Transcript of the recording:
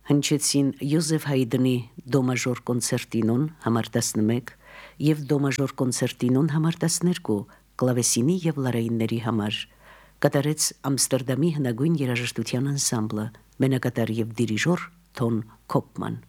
Հնչեցին Յոզեֆ Հայդնի դո մաժոր կոնցերտինոն համար 11 եւ դո մաժոր կոնցերտինոն համար 12 կլավեսինի եւ լարայինների համար։ Կատարեց Ամստերդամի հնագույն երաժշտության անսամբլը, մենակատար եւ դիրիժոր Թոն Քոպման։